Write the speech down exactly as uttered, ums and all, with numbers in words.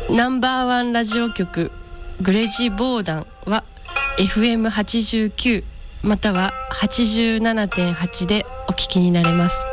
ナンバーワンラジオ局グレジボーダンは エフエムはちじゅうきゅう または はちじゅうななてんはち でお聞きになれます。